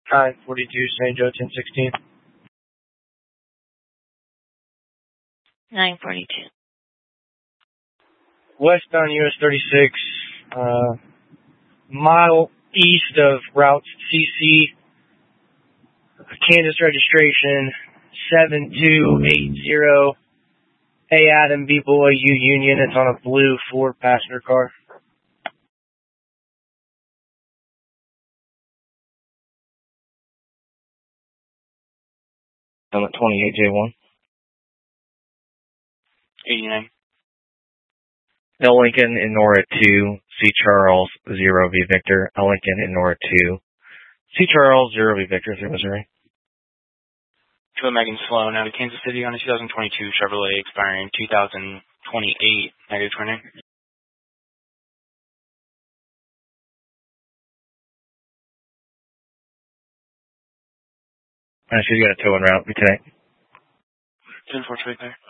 942 St. Joe 1016. 942. Westbound US 36, mile east of Route CC, Kansas registration 7280. A Adam, B Boy, U Union. It's on a blue Ford passenger car. I'm at 28J1. 89. L Lincoln in Nora 2, C Charles 0 V Victor. L Lincoln in Nora 2, C Charles 0 V Victor through Missouri. Kilo Megan Slow, now to Kansas City on a 2022 Chevrolet expiring 2028, negative 20. She's got a tow en route. Be tonight. 10-4 right there.